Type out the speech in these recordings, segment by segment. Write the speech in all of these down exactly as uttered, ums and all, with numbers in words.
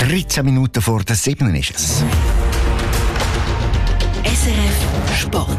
dreizehn Minuten vor der sieben ist es. S R F Sport.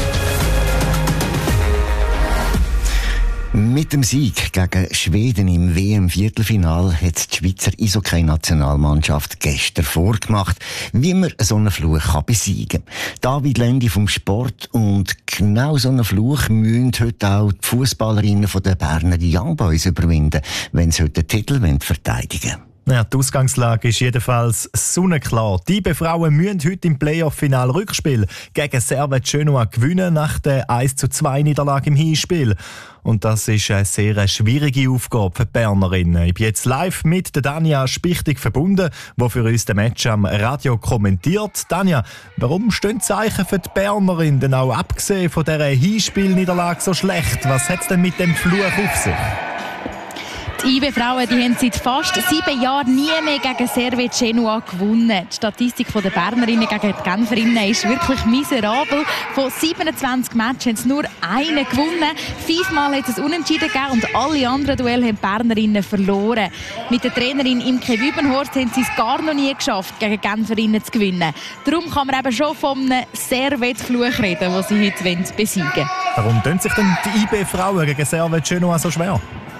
Mit dem Sieg gegen Schweden im W M-Viertelfinal hat die Schweizer Eishockey-Nationalmannschaft gestern vorgemacht, wie man so einen Fluch kann besiegen kann. David Lendi vom Sport, und genau so einen Fluch müssen heute auch die Fußballerinnen der Berner Young Boys überwinden, wenn sie heute den Titel verteidigen wollen. Ja, die Ausgangslage ist jedenfalls sonnenklar. Die I B E-Frauen müssen heute im Playoff-Final Rückspiel gegen Servette Genua gewinnen nach der eins zu zwei Niederlage im Hinspiel. Und das ist eine sehr schwierige Aufgabe für die Bernerinnen. Ich bin jetzt live mit der Danja Spichtig verbunden, die für uns den Match am Radio kommentiert. Danja, warum stehen die Zeichen für die Bernerinnen auch abgesehen von dieser Hinspielniederlage so schlecht? Was hat es denn mit dem Fluch auf sich? Die I B E-Frauen die haben seit fast sieben Jahren nie mehr gegen Servette Genua gewonnen. Die Statistik der Bernerinnen gegen die Genferinnen ist wirklich miserabel. Von siebenundzwanzig Matches haben sie nur einen gewonnen. Fünfmal hat es Unentschieden gegeben und alle anderen Duelle haben die Bernerinnen verloren. Mit der Trainerin Imke Wübenhorst haben sie es gar noch nie geschafft, gegen Genferinnen zu gewinnen. Darum kann man eben schon von einem Servette-Fluch reden, den sie heute besiegen wollen. Warum tun sich denn die I B E-Frauen gegen Servette Genua so schwer?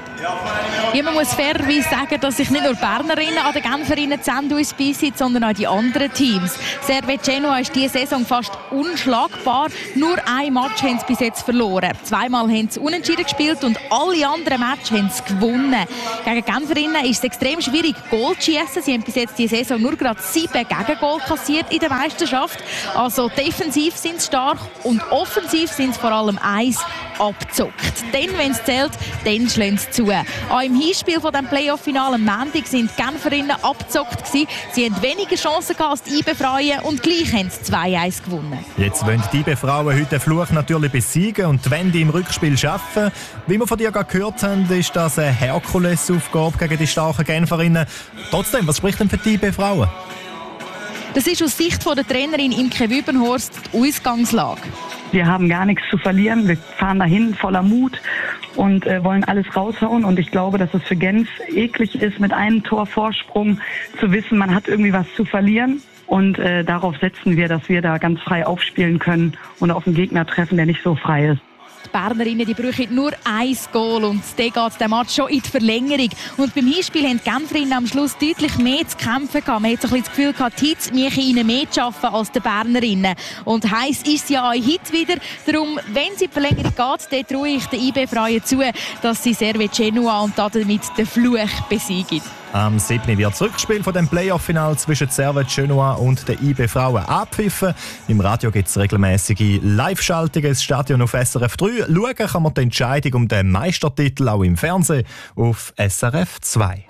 Ja, man muss fairerweise sagen, dass sich nicht nur Bernerinnen an den Genferinnen zusammen beißen, sondern auch die anderen Teams. Servette Genua ist diese Saison fast unschlagbar. Nur ein Match haben sie bis jetzt verloren. Zweimal haben sie unentschieden gespielt und alle anderen Matches haben sie gewonnen. Gegen Genferinnen ist es extrem schwierig, Goal zu schiessen. Sie haben bis jetzt diese Saison nur gerade sieben Gegengol kassiert in der Meisterschaft. Also defensiv sind sie stark und offensiv sind sie vor allem eins abgezockt. Dann, wenn es zählt, dann schlagen sie zu. Auch im Hinspiel von dem Playoff-Finale am Montag sind die Genferinnen abgezockt gewesen. Sie haben weniger Chancen als die I B E-Frauen und gleich haben sie zwei eins gewonnen. Jetzt wollen die I B E-Frauen heute den Fluch natürlich besiegen und die Wende im Rückspiel schaffen. Wie wir von dir gerade gehört haben, ist das eine Herkulesaufgabe gegen die starken Genferinnen. Trotzdem, was spricht denn für die I B E-Frauen? Das ist aus Sicht von der Trainerin Imke Wübenhorst die Ausgangslage. Wir haben gar nichts zu verlieren. Wir fahren dahin voller Mut und äh, wollen alles raushauen. Und ich glaube, dass es für Genf eklig ist, mit einem Tor Vorsprung zu wissen, man hat irgendwie was zu verlieren. Und äh, darauf setzen wir, dass wir da ganz frei aufspielen können und auf einen Gegner treffen, der nicht so frei ist. Die Bernerinnen die brauchen nur ein Goal und dann geht der Match schon in die Verlängerung. Und beim Hinspiel haben die Genferinnen am Schluss deutlich mehr zu kämpfen gehabt. Man hat so ein bisschen das Gefühl gehabt, die Hits machen ihnen mehr zu arbeiten als die Bernerinnen. Und heiß ist ja auch Hit wieder. Darum, wenn sie in die Verlängerung geht, dann traue ich den I B E-Frauen zu, dass sie Servette Genua und damit den Fluch besiegen. Am siebten wird das Rückspiel von dem Playoff-Final zwischen Servette Genua und den I B E-Frauen abpfiffen. Im Radio gibt es regelmäßige Live-Schaltungen ins Stadion auf S R F drei. Schauen kann man die Entscheidung um den Meistertitel auch im Fernsehen auf S R F zwei.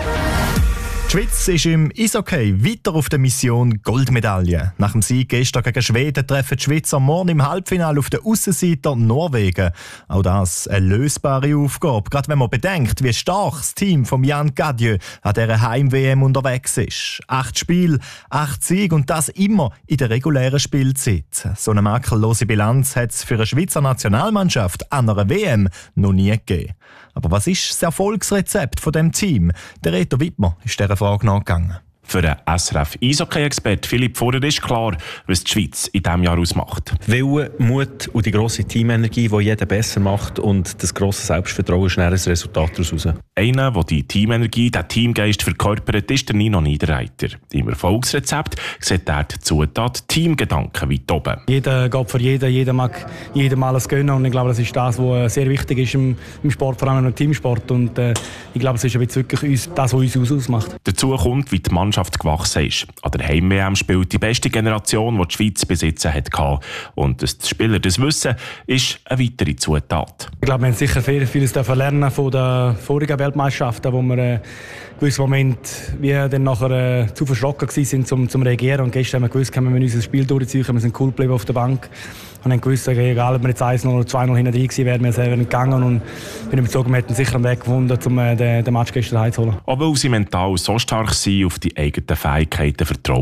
Die Schweiz ist im Eishockey weiter auf der Mission Goldmedaille. Nach dem Sieg gestern gegen Schweden treffen die Schweizer morgen im Halbfinale auf den Aussenseiter Norwegen. Auch das eine lösbare Aufgabe, gerade wenn man bedenkt, wie stark das Team von Jan Gadieu an dieser Heim-W M unterwegs ist. Acht Spiele, acht Siege und das immer in der regulären Spielzeit. So eine makellose Bilanz hat es für eine Schweizer Nationalmannschaft an einer W M noch nie gegeben. Aber was ist das Erfolgsrezept von dem Team? Der Reto Wittmer ist dieser Frage nachgegangen. Für den S R F-Eishockey-Expert Philipp Vorer ist klar, was die Schweiz in diesem Jahr ausmacht. Wille, Mut und die grosse Teamenergie, die jeder besser macht, und das grosse Selbstvertrauen ist ein Resultat daraus. Einer, der die Teamenergie, den Teamgeist verkörpert, ist der Nino Niederreiter. Im Erfolgsrezept sieht er die Zutat Teamgedanken weit oben. Jeder geht für jeden, jeder mag jedem alles gönnen, und ich glaube, das ist das, was sehr wichtig ist im, im Sport, vor allem im Teamsport. Und äh, ich glaube, es ist jetzt wirklich uns, das, was uns ausmacht. Dazu kommt, wie die Mannschaft gewachsen ist. An der Heim-W M spielt die beste Generation, die die Schweiz besitzen hat. Und dass die Spieler das wissen, ist eine weitere Zutat. Ich glaube, wir haben sicher viel, vieles lernen von den vorigen Weltmeisterschaften, wo wir äh, gewissen Moment wie dann nachher äh, zu verschrocken waren zum, zum Reagieren. Und gestern haben wir gewusst, können wir unser Spiel durchziehen, wir sind cool geblieben auf der Bank. Und haben gewusst, egal ob wir jetzt eins null oder zwei null hinten drin gewesen wären, wir selber gegangen. Und bin überzeugt, wir hätten sicher einen Weg gefunden, um äh, den, den Match gestern heimzuholen. Aber weil sie mental so stark sind, auf die eigenen Fähigkeiten vertrauen.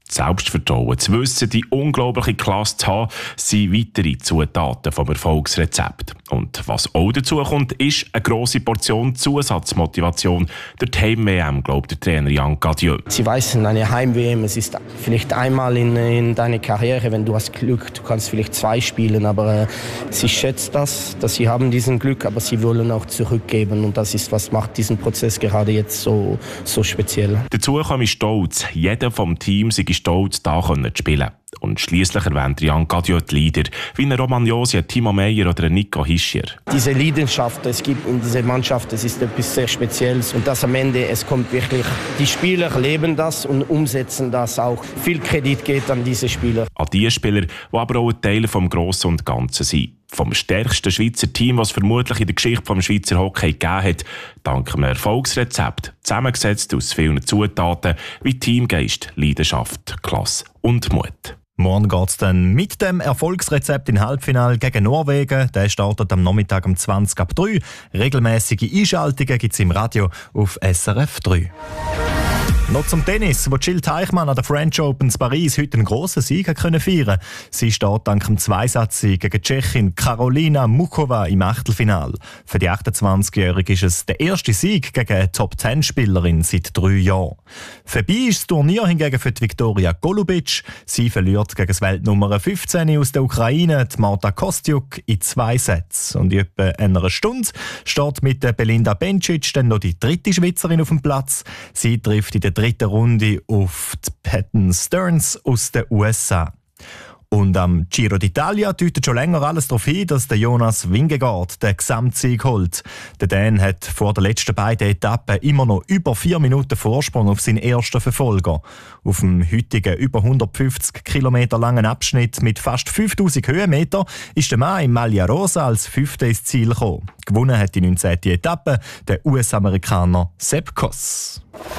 Das Selbstvertrauen, das Wissen, die unglaubliche Klasse zu haben, sind weitere Zutaten vom Erfolgsrezept. Und was auch dazu kommt, ist eine grosse Portion Zusatzmotivation durch die Heim-W M, glaubt der Trainer Jan Cadieux. Sie wissen, eine Heim-W M, es ist vielleicht einmal in, in deiner Karriere, wenn du hast Glück, du kannst vielleicht zwei spielen, aber äh, sie schätzen das, dass sie haben diesen Glück, aber sie wollen auch zurückgeben und das ist, was macht diesen Prozess gerade jetzt so, so speziell. Dazu komme ich stolz, jeder vom Team sei stolz, da zu spielen. Und schliesslich erwähnt Jan Cadieux die Leader, wie ein Roman Josi, Timo Meyer oder Nico Hischier. Diese Leidenschaft, es gibt in dieser Mannschaft, es ist etwas sehr Spezielles und das am Ende, es kommt wirklich, die Spieler leben das und umsetzen das auch. Viel Kredit geht an diese Spieler. An die Spieler, die aber auch ein Teil vom Grossen und Ganzen sind. Vom stärksten Schweizer Team, was es vermutlich in der Geschichte des Schweizer Hockey gegeben hat, dank einem Erfolgsrezept, zusammengesetzt aus vielen Zutaten wie Teamgeist, Leidenschaft, Klasse und Mut. Morgen geht es dann mit dem Erfolgsrezept im Halbfinale gegen Norwegen. Der startet am Nachmittag um zwanzig ab drei. Regelmäßige Einschaltungen gibt es im Radio auf S R F drei. Noch zum Tennis, wo Jill Teichmann an der French Open in Paris heute einen grossen Sieg können feiern. Sie steht dank dem Zweisatz-Sieg gegen Tschechin Karolina Muchova im Achtelfinale. Für die achtundzwanzigjährige ist es der erste Sieg gegen eine Top-Zehn-Spielerin seit drei Jahren. Vorbei ist das Turnier hingegen für die Viktoria Golubic. Sie verliert gegen das Weltnummer fünfzehn aus der Ukraine, die Marta Kostyuk, in zwei Sätzen. Und in etwa einer Stunde steht mit der Belinda Bencic dann noch die dritte Schweizerin auf dem Platz. Sie trifft in der dritten Runde auf die Patton Stearns aus den U S A. Und am Giro d'Italia deutet schon länger alles darauf hin, dass der Jonas Vingegaard den Gesamtsieg holt. Der Dan hat vor den letzten beiden Etappen immer noch über vier Minuten Vorsprung auf seinen ersten Verfolger. Auf dem heutigen über hundertfünfzig Kilometer langen Abschnitt mit fast fünftausend Höhenmeter ist der Mann im Maglia Rosa als Fünfter ins Ziel gekommen. Gewonnen hat die neunzehnte Etappe der U S-Amerikaner Sepp Kuss.